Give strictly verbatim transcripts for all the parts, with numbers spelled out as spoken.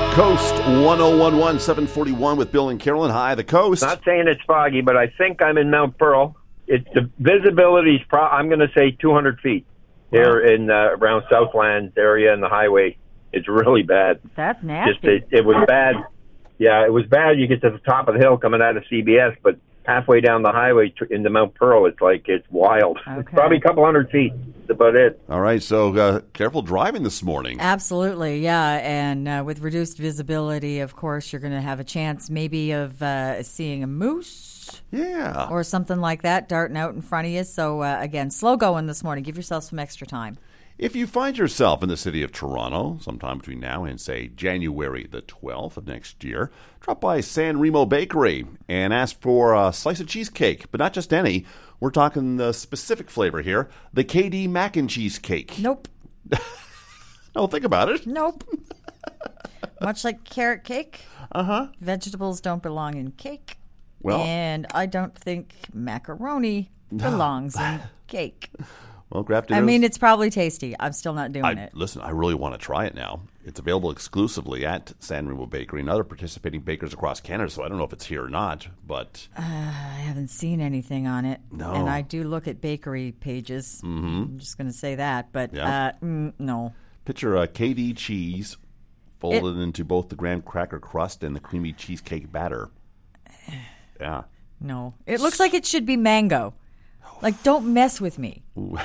Coast one oh one one, seven forty-one with Bill and Carolyn. Hi, the Coast. Not saying it's foggy, but I think I'm in Mount Pearl. It's the visibility's pro- I'm going to say two hundred feet there wow. in uh, around Southlands area and the highway. It's really bad. That's nasty. Just, it, it was bad. Yeah, it was bad. You get to the top of the hill coming out of C B S, but halfway down the highway to, into Mount Pearl, it's like it's wild. Okay. It's probably a couple hundred feet. That's about it. All right, so uh, careful driving this morning. Absolutely, yeah. And uh, with reduced visibility, of course, you're going to have a chance maybe of uh, seeing a moose. Yeah. Or something like that darting out in front of you. So, uh, again, slow going this morning. Give yourself some extra time. If you find yourself in the city of Toronto sometime between now and, say, January the twelfth of next year, drop by San Remo Bakery and ask for a slice of cheesecake, but not just any. We're talking the specific flavor here, the K D mac and cheese cake. Nope. No, think about it. Nope. Much like carrot cake, uh-huh. vegetables don't belong in cake. Well, and I don't think macaroni belongs no. in cake. Well, grab dinner. I mean, it's probably tasty. I'm still not doing I, it. Listen, I really want to try it now. It's available exclusively at San Remo Bakery and other participating bakers across Canada, so I don't know if it's here or not, but... Uh, I haven't seen anything on it. No. And I do look at bakery pages. Mm-hmm. I'm just going to say that, but yeah. uh, mm, no. Picture a K D cheese folded it, into both the graham cracker crust and the creamy cheesecake batter. Yeah. No. It looks like it should be mango. Like, don't mess with me.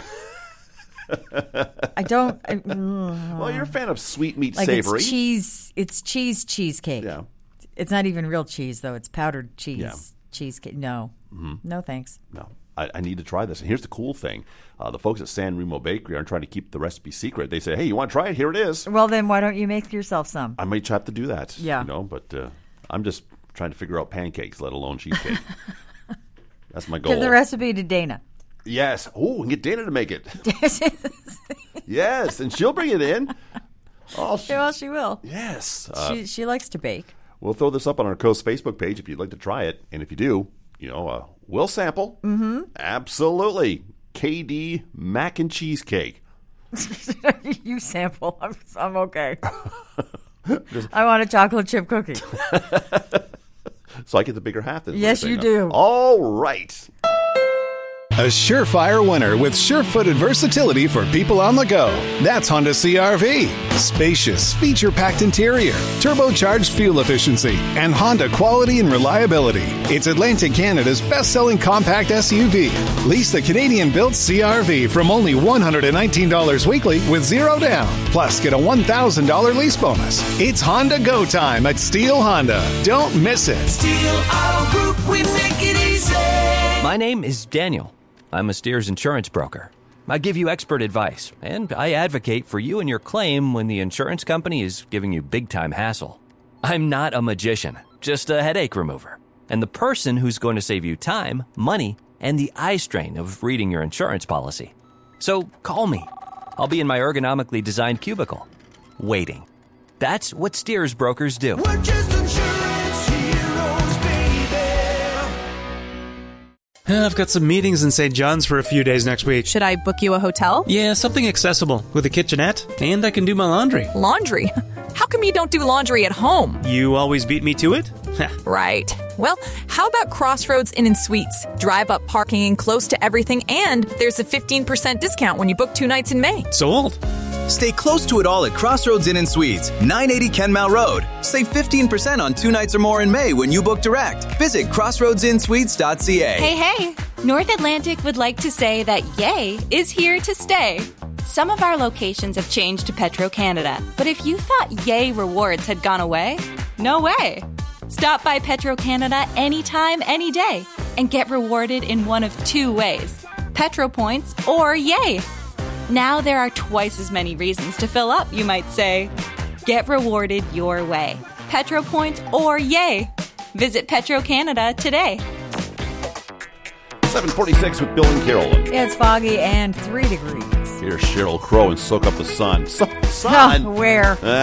I don't. I, mm, well, you're a fan of sweet meat like savory. It's cheese. It's cheese cheesecake. Yeah. It's not even real cheese, though. It's powdered cheese yeah. cheesecake. No. Mm-hmm. No, thanks. No. I, I need to try this. And here's the cool thing. Uh, the folks at San Remo Bakery aren't trying to keep the recipe secret. They say, hey, you want to try it? Here it is. Well, then why don't you make yourself some? I might have to do that. Yeah. You know, but uh, I'm just trying to figure out pancakes, let alone cheesecake. That's my goal. Give the recipe to Dana. Yes. Oh, we can get Dana to make it. Yes, and she'll bring it in. Oh, she, well, she will. Yes. Uh, she she likes to bake. We'll throw this up on our Coast Facebook page if you'd like to try it. And if you do, you know, uh, we'll sample. Mm-hmm. Absolutely. K D mac and cheesecake. You sample. I'm, I'm okay. I want a chocolate chip cookie. So I get the bigger half. Yes, you do. All right. A surefire winner with sure-footed versatility for people on the go. That's Honda C R V. Spacious, feature-packed interior, turbocharged fuel efficiency, and Honda quality and reliability. It's Atlantic Canada's best-selling compact S U V. Lease the Canadian-built C R V from only one hundred nineteen dollars weekly with zero down. Plus, get a one thousand dollars lease bonus. It's Honda Go time at Steele Honda. Don't miss it. Steele Auto Group, we make it easy. My name is Daniel. I'm a Steers insurance broker. I give you expert advice, and I advocate for you and your claim when the insurance company is giving you big-time hassle. I'm not a magician, just a headache remover, and the person who's going to save you time, money, and the eye strain of reading your insurance policy. So call me. I'll be in my ergonomically designed cubicle, waiting. That's what Steers brokers do. We're just insurance heroes, baby. I've got some meetings in Saint John's for a few days next week. Should I book you a hotel? Yeah, something accessible with a kitchenette, and I can do my laundry. Laundry? How come you don't do laundry at home? You always beat me to it? Right. Well, how about Crossroads Inn and Suites? Drive up parking close to everything, and there's a fifteen percent discount when you book two nights in May. Sold. Stay close to it all at Crossroads Inn and Suites, nine eighty Kenmount Road. Save fifteen percent on two nights or more in May when you book direct. Visit crossroads in suites dot c a. Hey, hey! North Atlantic would like to say that Yay is here to stay. Some of our locations have changed to Petro-Canada, but if you thought Yay rewards had gone away, no way. Stop by Petro-Canada anytime, any day, and get rewarded in one of two ways, Petro Points or Yay. Now there are twice as many reasons to fill up, you might say. Get rewarded your way. Petro Points or Yay. Visit Petro-Canada today. seven forty-six with Bill and Carolyn. It's foggy and three degrees. Here's Sheryl Crow and Soak Up the Sun. So, sun? Oh, where? Uh,